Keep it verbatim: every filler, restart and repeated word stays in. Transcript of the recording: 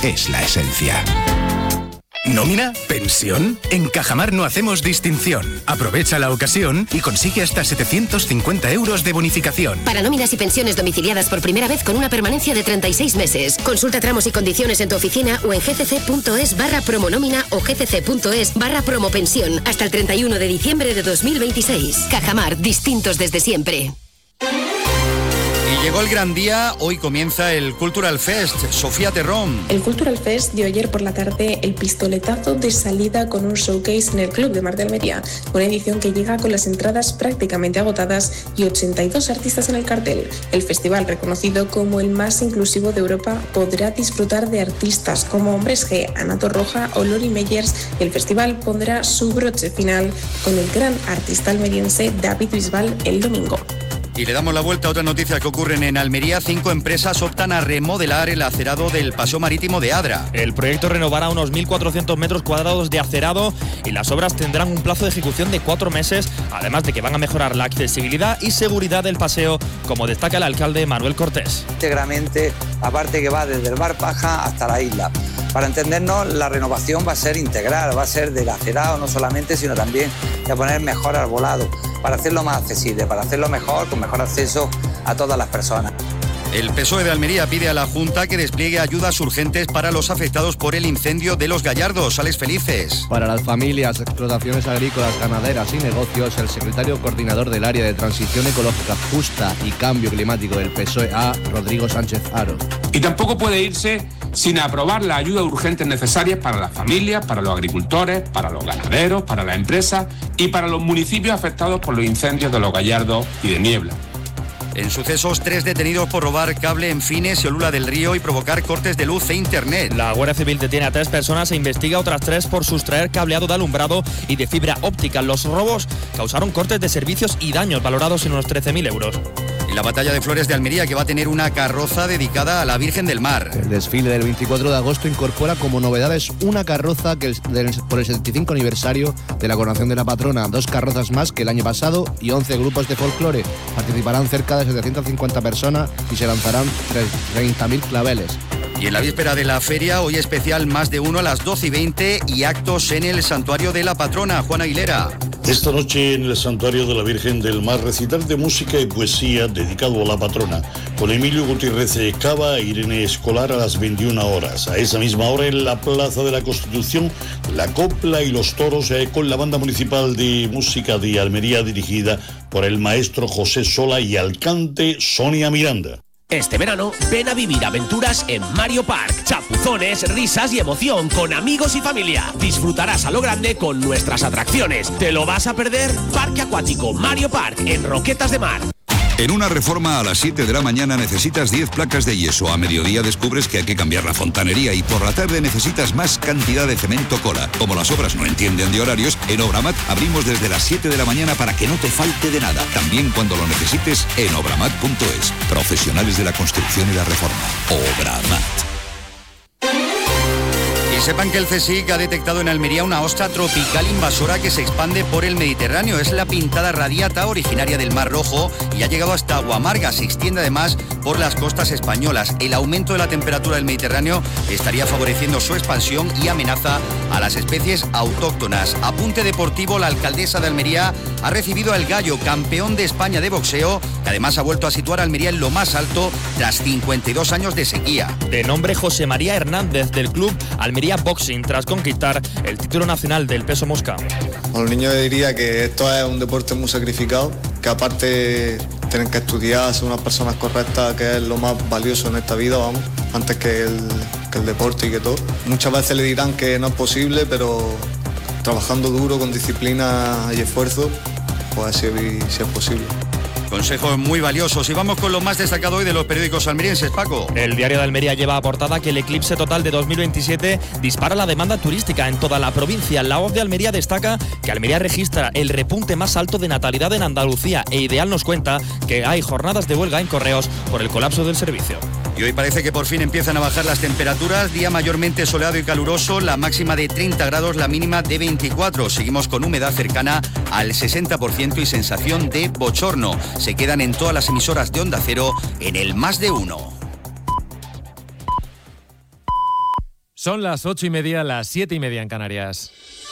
es la esencia. ¿Nómina? ¿Pensión? En Cajamar no hacemos distinción. Aprovecha la ocasión y consigue hasta setecientos cincuenta euros de bonificación. Para nóminas y pensiones domiciliadas por primera vez con una permanencia de treinta y seis meses. Consulta tramos y condiciones en tu oficina o en gcc.es barra promonómina o gcc.es barra promopensión hasta el treinta y uno de diciembre de dos mil veintiséis. Cajamar, distintos desde siempre. Y llegó el gran día, hoy comienza el Cultural Fest. Sofía Terrón. El Cultural Fest dio ayer por la tarde el pistoletazo de salida con un showcase en el Club de Mar de Almería, una edición que llega con las entradas prácticamente agotadas y ochenta y dos artistas en el cartel. El festival, reconocido como el más inclusivo de Europa, podrá disfrutar de artistas como Hombres G, Ana Torroja o Lori Meyers, y el festival pondrá su broche final con el gran artista almeriense David Bisbal el domingo. Y le damos la vuelta a otras noticias que ocurren en Almería. Cinco empresas optan a remodelar el acerado del Paseo Marítimo de Adra. El proyecto renovará unos mil cuatrocientos metros cuadrados de acerado y las obras tendrán un plazo de ejecución de cuatro meses, además de que van a mejorar la accesibilidad y seguridad del paseo, como destaca el alcalde Manuel Cortés. Íntegramente, aparte que va desde el Bar Paja hasta la isla. Para entendernos, la renovación va a ser integral, va a ser del acerado no solamente, sino también de poner mejor arbolado, para hacerlo más accesible, para hacerlo mejor, con mejor acceso a todas las personas. El P S O E de Almería pide a la Junta que despliegue ayudas urgentes para los afectados por el incendio de Los Gallardos. Alex Felices. Para las familias, explotaciones agrícolas, ganaderas y negocios, el secretario coordinador del área de transición ecológica justa y cambio climático del P S O E A, Rodrigo Sánchez Haro. Y tampoco puede irse sin aprobar las ayudas urgentes necesarias para las familias, para los agricultores, para los ganaderos, para las empresas y para los municipios afectados por los incendios de Los Gallardos y de Niebla. En sucesos, tres detenidos por robar cable en Fines y Olula del Río y provocar cortes de luz e internet. La Guardia Civil detiene a tres personas e investiga a otras tres por sustraer cableado de alumbrado y de fibra óptica. Los robos causaron cortes de servicios y daños valorados en unos trece mil euros. Y la Batalla de Flores de Almería, que va a tener una carroza dedicada a la Virgen del Mar. El desfile del veinticuatro de agosto incorpora como novedades una carroza que el, del, por el setenta y cinco aniversario de la coronación de la patrona, dos carrozas más que el año pasado y once grupos de folclore. Participarán cerca de setecientas cincuenta personas y se lanzarán treinta mil claveles. Y en la víspera de la feria, hoy especial más de uno a las doce y veinte y actos en el Santuario de la Patrona. Juan Aguilera. Esta noche en el Santuario de la Virgen del Mar, recital de música y poesía dedicado a la patrona, con Emilio Gutiérrez Cava e Irene Escolar a las veintiuna horas. A esa misma hora en la Plaza de la Constitución, la copla y los toros eh, con la Banda Municipal de Música de Almería dirigida por el maestro José Sola y alcante Sonia Miranda. Este verano, ven a vivir aventuras en Mario Park. Chapuzones, risas y emoción con amigos y familia. Disfrutarás a lo grande con nuestras atracciones. ¿Te lo vas a perder? Parque Acuático Mario Park en Roquetas de Mar. En una reforma a las siete de la mañana necesitas diez placas de yeso. A mediodía descubres que hay que cambiar la fontanería y por la tarde necesitas más cantidad de cemento cola. Como las obras no entienden de horarios, en Obramat abrimos desde las siete de la mañana para que no te falte de nada. También cuando lo necesites en obramat punto es. Profesionales de la construcción y la reforma. Obramat. Y sepan que el CSIC ha detectado en Almería una ostra tropical invasora que se expande por el Mediterráneo. Es la pintada radiata, originaria del Mar Rojo, y ha llegado hasta Aguamarga. Se extiende además por las costas españolas. El aumento de la temperatura del Mediterráneo estaría favoreciendo su expansión y amenaza a las especies autóctonas. Apunte deportivo, la alcaldesa de Almería ha recibido al Gallo, campeón de España de boxeo, que además ha vuelto a situar a Almería en lo más alto tras cincuenta y dos años de sequía. De nombre José María Hernández, del club Almería Boxing, tras conquistar el título nacional del peso mosca. A los niños diría que esto es un deporte muy sacrificado, que aparte tienen que estudiar, ser unas personas correctas, que es lo más valioso en esta vida, vamos, antes que el, que el deporte y que todo. Muchas veces le dirán que no es posible, pero trabajando duro, con disciplina y esfuerzo, pues sí, sí es posible. Consejos muy valiosos. Y vamos con lo más destacado hoy de los periódicos almerienses, Paco. El Diario de Almería lleva a portada que el eclipse total de dos mil veintisiete dispara la demanda turística en toda la provincia. La Voz de Almería destaca que Almería registra el repunte más alto de natalidad en Andalucía, e Ideal nos cuenta que hay jornadas de huelga en correos por el colapso del servicio. Y hoy parece que por fin empiezan a bajar las temperaturas. Día mayormente soleado y caluroso, la máxima de treinta grados, la mínima de veinticuatro. Seguimos con humedad cercana al sesenta por ciento y sensación de bochorno. Se quedan en todas las emisoras de Onda Cero en el Más de Uno. Son las ocho y media, las siete y media en Canarias.